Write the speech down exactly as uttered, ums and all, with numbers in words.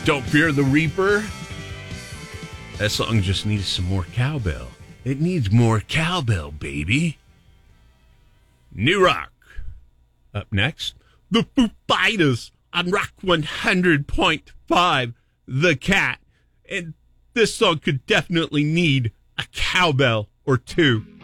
Don't Fear the Reaper. That song just needs some more cowbell. It needs more cowbell, baby. New Rock. Up next, the Foo Fighters on Rock one hundred point five, The Cat. And this song could definitely need a cowbell or two.